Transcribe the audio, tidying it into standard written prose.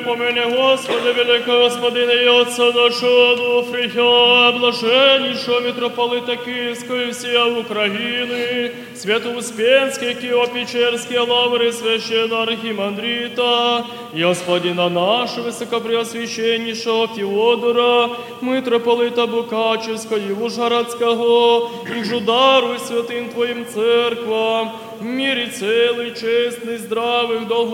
Помяни, Господи, великого Господина и Отца нашего Дуфрия, блаженнейшего митрополита Киевского и всея Украины, Свято-Успенские, Киево-Печерские лавры, священного архимандрита, и Господина нашего высокопреосвященнейшего Феодора, митрополита Букачевского и Ужгородского, и жудару святым Твоим церквам, в мире целый, честный, здравых, долго